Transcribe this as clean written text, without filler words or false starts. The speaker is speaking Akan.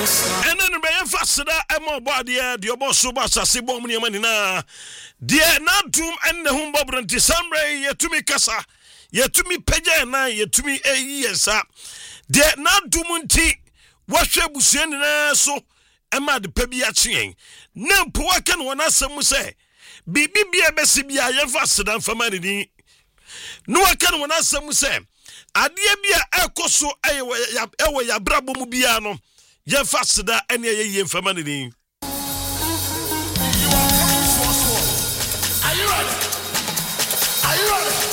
And then be faster emo body the oboso basase bom ne manina de na dum enne hum bobrante samre yetumi kasa yetumi pagya na yetumi eyesa de na dum nti wahwe busua na so ema de pa bi akyen na mpo waka no na asem se bibi bia besi bia ye faseda mfama ni no waka no na asem se ade bia ekoso ewe ya brabo mu bia no ye faseda ene ye mfama ni